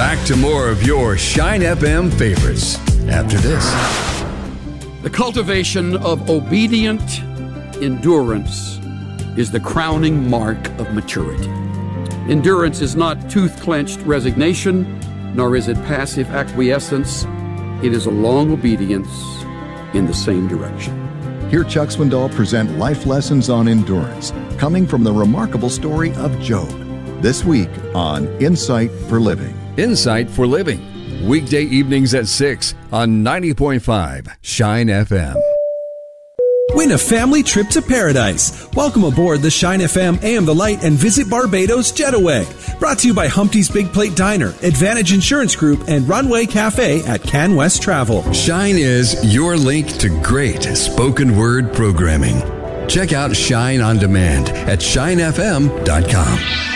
Back to more of your Shine FM favorites after this. The cultivation of obedient endurance is the crowning mark of maturity. Endurance is not tooth-clenched resignation, nor is it passive acquiescence. It is a long obedience in the same direction. Hear Chuck Swindoll present life lessons on endurance, coming from the remarkable story of Job. This week on Insight for Living. Insight for Living. Weekday evenings at 6 on 90.5 Shine FM. Win a family trip to paradise. Welcome aboard the Shine FM AM The Light and visit Barbados Jetaway. Brought to you by Humpty's Big Plate Diner, Advantage Insurance Group, and Runway Cafe at Can West Travel. Shine is your link to great spoken word programming. Check out Shine on Demand at shinefm.com.